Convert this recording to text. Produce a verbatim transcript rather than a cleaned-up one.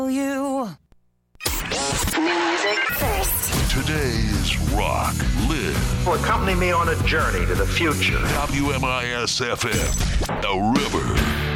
You. New music first. Today is rock. Live. Will accompany me on a journey to the future. W M I S F M. The River.